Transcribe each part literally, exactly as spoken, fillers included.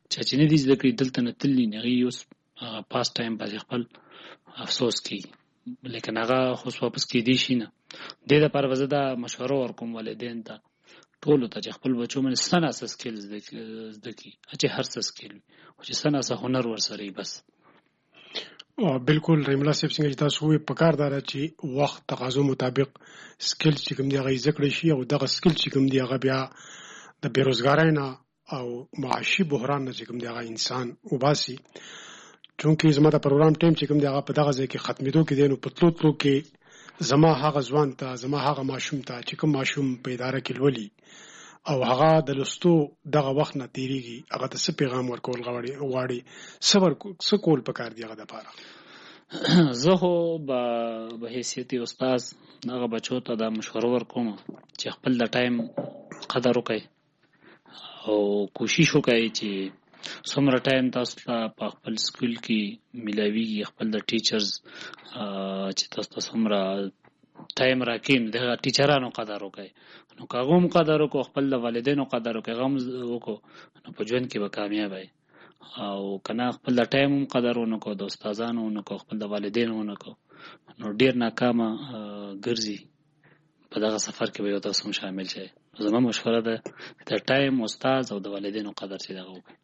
چا چې نه دي زده کړي دلته نه تللي نه هغوی اوس پاس ټایم باندې خپل افسوس کوي، لیکن هغه خو واپس کېدی شي نه. دې دپاره به زه دا مشوره ورکوم والدین ته ټولو ته چې خپل بچو باندې څه ناڅه سکیل زده کړي، چې هر څه سکیل وي خو چې څه ناڅه هنر ورسره وي بس. بالکل رحیم الله صاحب څنګه چې تاسو وویل پکار دا ده چې وخت تقاضو مطابق سکیل چې کوم دی هغه یې زده کړی شي او دغه سکیل چې کوم دی هغه بیا د بېروزګارۍ نه او معاشي بحران نه چې کوم دی هغه انسان وباسي. چونکې زما د پروګرام ټایم چې کوم دی هغه په دغه ځای کې ختمېدو کې دی، نو په تلو تلو کې زما هغه ځوان ته زما هغه ماشوم ته چې کوم ماشوم په اداره کې لولي او هغه د لوستو دغه وخت نه تېرېږي، هغه ته څه پیغام ورکول غواړي، څه کول پکار دی هغه دپاره؟ زه خو به به حیثیت استاد هغه بچو ته دا مشوره ورکوم چې خپل د ټایم قدر وکړئ او کوشش وکړئ چې څومره ټایم تاسو ته په خپل سکول کې میلاویږي، خپل د ټیچرز چې تاسو ته څومره ټایم راکړي د هغه ټیچرانو قدر وکړئ. نو که هغه هم قدر وکړو، خپل د والدینو قدر وکړئ، هغه هم وکړو، نو په ژوند کې به کامیاب وئ. او که نه خپل د ټایم هم قدر ونه کړو، د استادانو ونه کړو، خپل د والدینو ونه کړو، نو ډېر ناکامه ګرځي. په دغه سفر کې به یو تاسو هم شامل شئ. زما مشوره ده د ټایم، استاد او د والدینو قدر چې دغه وکړئ.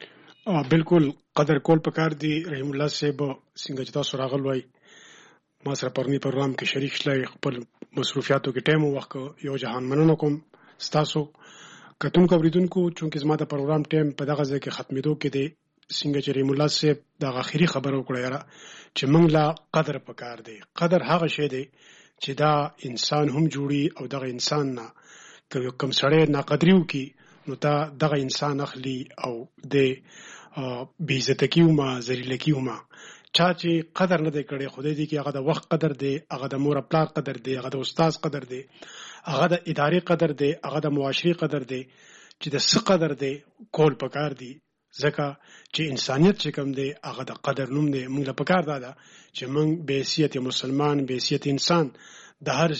بالکل قدر کول پکار دی. رحیم الله صاحب څنګه چې تاسو راغلی وای ما سره پرونی پروګرام کې شریک شلای، خپل مصروفیاتو کې ټایم وخت یو جهان مننه کوم ستاسو کتونکو اوریدونکو. چونکې زما د پروګرام ټایم په دغه ځای کې ختمېدو کې دی، څنګه چې رحیم الله صاحب د آخري خبره وکړه یاره چې موږ لا قدر پکار دی. قدر هغه شی دی چې دا انسان هم جوړي او دغه انسان نه کوم سړی ناقدري وکړي نو دا دغه انسان اخلي او د بې عزته کیومه ذلیله کیومه. چا چې قدر نه دی کړی خدای دې کې هغه د وخت قدر دی، هغه د مور پلار قدر دی، هغه د استاد قدر دی، هغه د ادارې قدر دی، هغه د معاشري قدر دی، چې د څه قدر دی کول پکار دی. ځکه چې انسانیت چې کوم دی هغه د قدر نوم دی. موږ له پکار دا ده چې موږ بې حیثیت مسلمان، بې حیثیت انسان د هر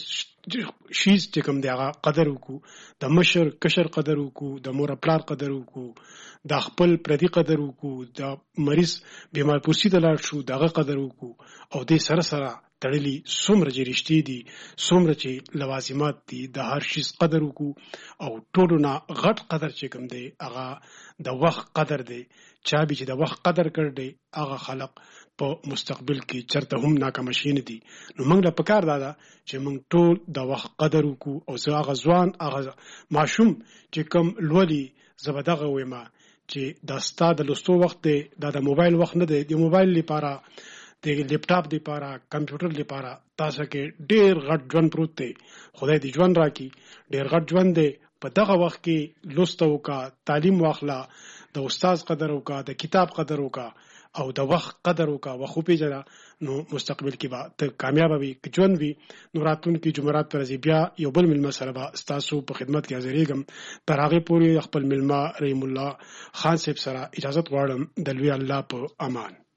شیز چې کوم دی هغه قدر وکړو، د مشر کشر قدر وکړو، د مور پلار قدر وکړو، د خپل پردي قدر وکړو، د مریض بیمار پرسی ته لاړ شو دغه قدر وکړو. او دې سره سره تړلي څومره چې رښتې دي، څومره چې لوازمات دي، د هر شیز قدر وکړو. او ټولو نه غټ قدر چې کوم دی هغه د وخت قدر دی. چا به چې د وخت قدر کړ دی هغه خلق په مستقبل کې چرته هم ناکام شي نه دي. نو موږ له پکار دا ده چې موږ ټول د وخت قدر وکړو. او زه هغه ځوان هغه ماشوم چې کوم لولي زه به دغه وایم چې دا ستا د لوستو وخت دی، دا د موبایل وخت نه دی. د موبایل لپاره، د لیپټاپ لپاره، کمپیوټر لپاره تاسو کې ډېر غټ ژوند پروت دی. خدای دې ژوند راکړي، ډېر غټ ژوند دی. په دغه وخت کې لوست وکړه، تعلیم واخله، د استاد قدر وکړه، د کتاب قدر وکړه او د وخت قدر وکړه. وخت وپېژنه نو مستقبل کې به ته کامیاب وي. که ژوند وي نو راتلونکي جمعرات پر ورځې بیا یو بل مېلمه سره به ستاسو په خدمت کې حاضرېږم. تر هغې پورې خپل مېلمه رحیم الله خان صاحب سره اجازت غواړم. د لوی الله په امان.